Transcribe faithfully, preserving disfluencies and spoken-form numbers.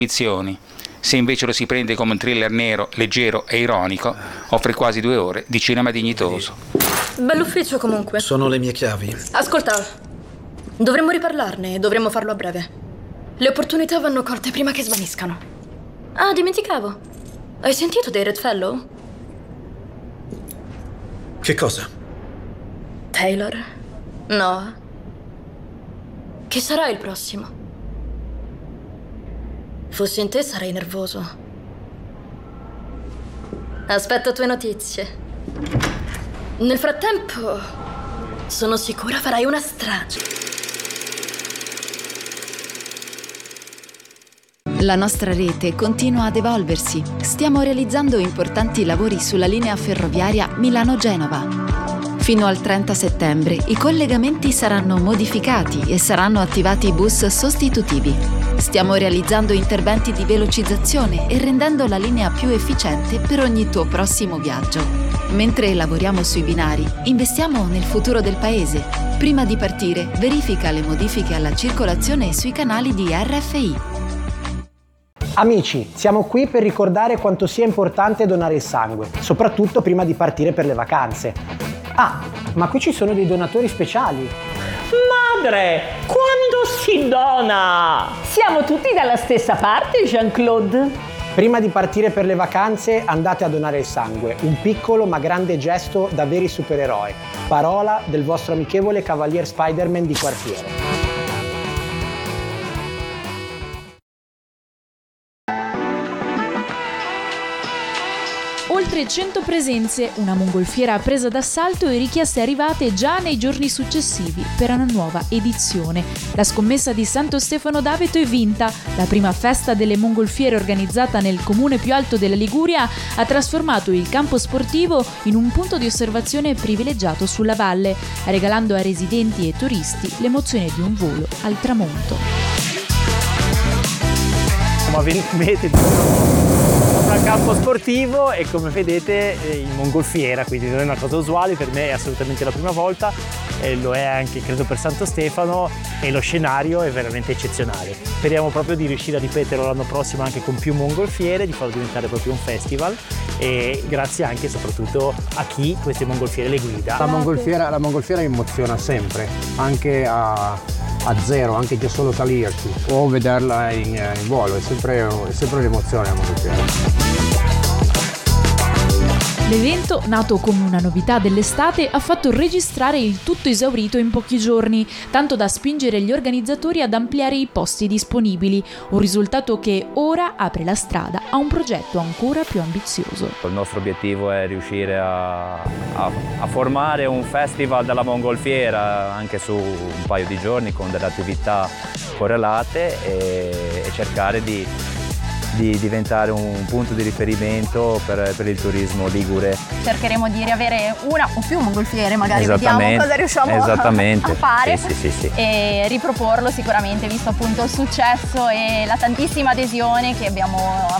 ambizioni. Se invece lo si prende come un thriller nero, leggero e ironico, offre quasi due ore di cinema dignitoso. Bell'ufficio comunque. Sono le mie chiavi. Ascolta, dovremmo riparlarne e dovremmo farlo a breve. Le opportunità vanno colte prima che svaniscano. Ah, dimenticavo. Hai sentito dei Red Fellow? Che cosa? Taylor? No. Chi sarà il prossimo? Fossi in te sarei nervoso. Aspetto tue notizie. Nel frattempo, sono sicura farai una strage. La nostra rete continua ad evolversi. Stiamo realizzando importanti lavori sulla linea ferroviaria Milano-Genova. Fino al trenta settembre i collegamenti saranno modificati e saranno attivati bus sostitutivi. Stiamo realizzando interventi di velocizzazione e rendendo la linea più efficiente per ogni tuo prossimo viaggio. Mentre lavoriamo sui binari, investiamo nel futuro del paese. Prima di partire, verifica le modifiche alla circolazione sui canali di R F I. Amici, siamo qui per ricordare quanto sia importante donare il sangue, soprattutto prima di partire per le vacanze. Ah, ma qui ci sono dei donatori speciali. Madre, quando si dona? Siamo tutti dalla stessa parte, Jean-Claude. Prima di partire per le vacanze andate a donare il sangue, un piccolo ma grande gesto da veri supereroi. Parola del vostro amichevole Cavalier Spider-Man di quartiere. Oltre cento presenze, una mongolfiera presa d'assalto e richieste arrivate già nei giorni successivi per una nuova edizione. La scommessa di Santo Stefano d'Aveto è vinta. La prima festa delle mongolfiere organizzata nel comune più alto della Liguria ha trasformato il campo sportivo in un punto di osservazione privilegiato sulla valle, regalando a residenti e turisti l'emozione di un volo al tramonto. Come vedete al campo sportivo e come vedete in mongolfiera, quindi non è una cosa usuale, per me è assolutamente la prima volta e lo è anche credo per Santo Stefano e lo scenario è veramente eccezionale. Speriamo proprio di riuscire a ripeterlo l'anno prossimo anche con più mongolfiere, di farlo diventare proprio un festival e grazie anche e soprattutto a chi queste mongolfiere le guida. La mongolfiera, la mongolfiera emoziona sempre, anche a, a zero, anche che solo salirci o vederla in, in volo, è sempre, è sempre un'emozione la mongolfiera. L'evento, nato come una novità dell'estate, ha fatto registrare il tutto esaurito in pochi giorni, tanto da spingere gli organizzatori ad ampliare i posti disponibili, un risultato che ora apre la strada a un progetto ancora più ambizioso. Il nostro obiettivo è riuscire a, a, a formare un festival della mongolfiera anche su un paio di giorni con delle attività correlate e, e cercare di di diventare un punto di riferimento per, per il turismo ligure. Cercheremo di riavere una o più mongolfiere, magari vediamo cosa riusciamo Esattamente. a fare sì, sì, sì, sì. e riproporlo sicuramente, visto appunto il successo e la tantissima adesione che abbiamo